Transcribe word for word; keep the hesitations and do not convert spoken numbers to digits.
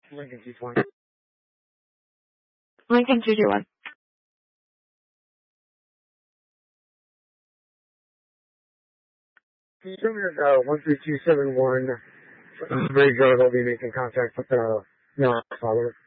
Lincoln two twenty. Lincoln two two one. Can you tell me that, uh, one three two seven one, very good, I'll be making contact with, uh, no, father.